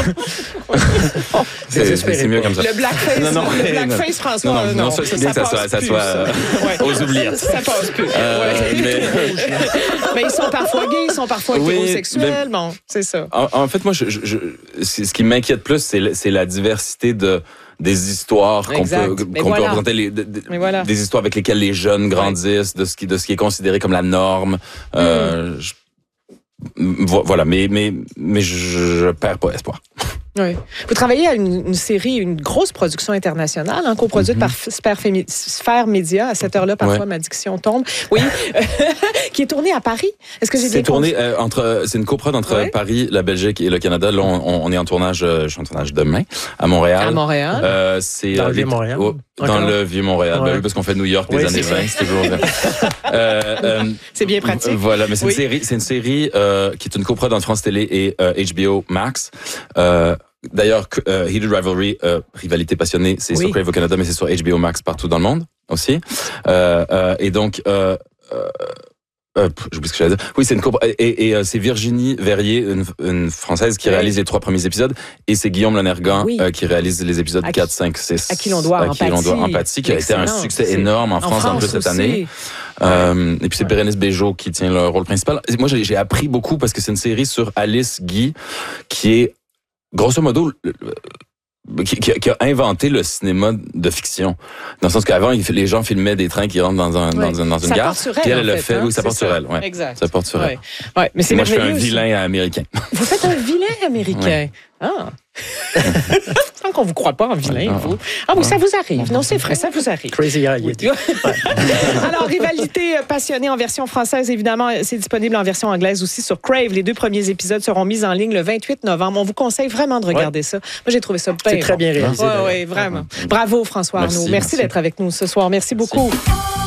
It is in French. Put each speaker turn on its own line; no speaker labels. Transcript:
C'est mieux comme ça.
Le blackface, François.
Non, c'est bien que ça soit aux oubliettes.
Ça passe plus. Mais ils sont parfois gays, ils sont parfois hétérosexuels. Bon, c'est ça.
En fait, moi, ce qui m'inquiète plus, c'est la diversité des histoires qu'on peut représenter, des histoires avec lesquelles les jeunes grandissent, de ce qui est considéré comme la norme. Voilà, mais je perds pas espoir.
Oui. Vous travaillez à une série, une grosse production internationale, coproduite par Sphère Média. À cette heure-là, parfois, ma diction tombe. Oui, qui est tournée à Paris. Est-ce que j'ai bien compris?
C'est une coprod entre Paris, la Belgique et le Canada. Là, on est en tournage, je suis en tournage demain, à Montréal.
À Montréal?
C'est
dans le Vieux-Montréal.
Dans le Vieux-Montréal. Oui, parce qu'on fait New York des années 20, c'est toujours bien.
C'est bien pratique.
Voilà, mais c'est une série qui est une coprod entre France Télé et HBO Max. D'ailleurs, Heated Rivalry, rivalité passionnée, c'est sur Crave au Canada, mais c'est sur HBO Max partout dans le monde aussi. Et donc, j'oublie ce que j'allais dire. Oui, c'est une et c'est Virginie Verrier, une Française, qui réalise les 3 premiers épisodes, et c'est Guillaume Lonergan qui réalise les épisodes 4, 5, 6.
À qui l'on doit Empathie,
qui a été un succès énorme en France en plus cette année. Et puis c'est Bérénice Bejo qui tient le rôle principal. Moi, j'ai appris beaucoup parce que c'est une série sur Alice Guy, qui est grosso modo, qui a inventé le cinéma de fiction. Dans le sens qu'avant, les gens filmaient des trains qui rentrent dans une gare.
Ça porte sur elle,
elle le fait. Oui, ça porte sur elle. Ouais.
Exact.
Ça porte sur elle.
Ouais, mais c'est
moi, je fais un
merveilleux,
vilain américain.
Vous faites un vilain américain. Ah. Sans qu'on vous croit pas en vilain, vous. Ah oui, ça vous arrive. Non, c'est vrai, ça vous arrive.
Crazy Eye.
Alors, Rivalité passionnée en version française, évidemment, c'est disponible en version anglaise aussi sur Crave. Les 2 premiers épisodes seront mis en ligne le 28 novembre. On vous conseille vraiment de regarder ça. Moi, j'ai trouvé ça bien.
C'est très bien réalisé.
Oui, vraiment. Bravo, François Arnaud. Merci d'être avec nous ce soir. Merci beaucoup.